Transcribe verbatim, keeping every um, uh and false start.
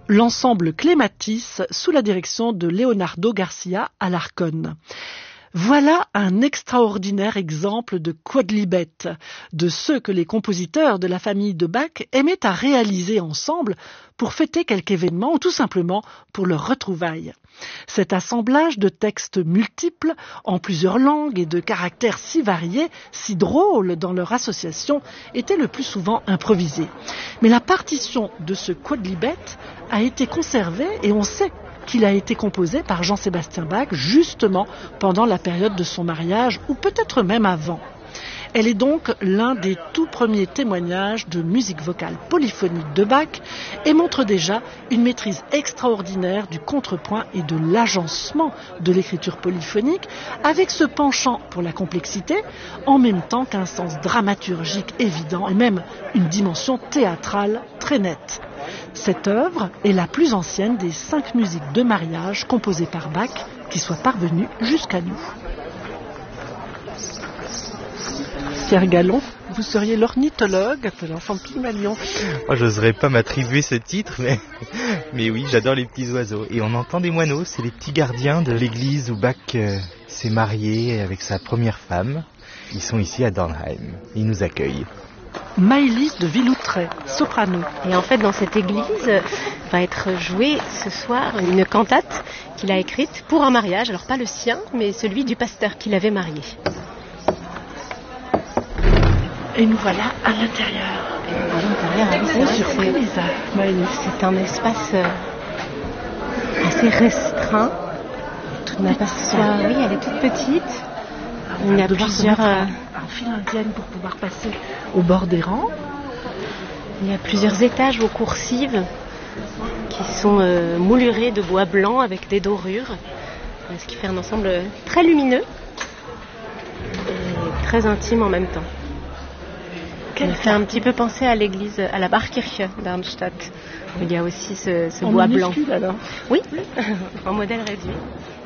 l'ensemble Clématis sous la direction de Leonardo Garcia Alarcón. Voilà un extraordinaire exemple de quodlibet, de ceux que les compositeurs de la famille de Bach aimaient à réaliser ensemble pour fêter quelque événement ou tout simplement pour leur retrouvaille. Cet assemblage de textes multiples, en plusieurs langues et de caractères si variés, si drôles dans leur association, était le plus souvent improvisé. Mais la partition de ce quodlibet a été conservée et on sait qu'il a été composé par Jean-Sébastien Bach justement pendant la période de son mariage ou peut-être même avant. Elle est donc l'un des tout premiers témoignages de musique vocale polyphonique de Bach et montre déjà une maîtrise extraordinaire du contrepoint et de l'agencement de l'écriture polyphonique avec ce penchant pour la complexité en même temps qu'un sens dramaturgique évident et même une dimension théâtrale très nette. Cette œuvre est la plus ancienne des cinq musiques de mariage composées par Bach qui soient parvenues jusqu'à nous. Pierre Gallon, vous seriez l'ornithologue de l'enfant Pygmalion. Moi, j'oserais pas m'attribuer ce titre, mais, mais oui, j'adore les petits oiseaux. Et on entend des moineaux, c'est les petits gardiens de l'église où Bach euh, s'est marié avec sa première femme. Ils sont ici à Dornheim, ils nous accueillent. Maëlys de Villoutret, soprano. Et en fait, dans cette église va être jouée ce soir une cantate qu'il a écrite pour un mariage. Alors pas le sien, mais celui du pasteur qu'il avait marié. Et nous voilà à l'intérieur. À l'intérieur, oui, c'est, c'est, c'est un espace assez restreint. Toute ma passoire, oui, elle est toute petite. Il y a plusieurs... Euh... un fil indienne pour pouvoir passer au bord des rangs. Il y a plusieurs étages aux coursives qui sont euh, moulurés de bois blanc avec des dorures, ce qui fait un ensemble très lumineux et très intime en même temps. Ça fait un petit peu penser à l'église, à la Barkirche d'Arnstadt, où il y a aussi ce, ce bois blanc. Alors. Oui, en modèle réduit.